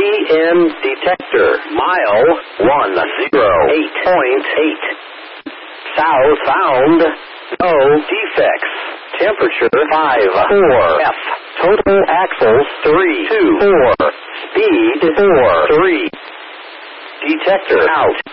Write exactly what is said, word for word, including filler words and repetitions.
P M detector. Mile one oh eight point eight. South found. No defects. Temperature five four F. Total axles three two four. Speed four three. Detector out.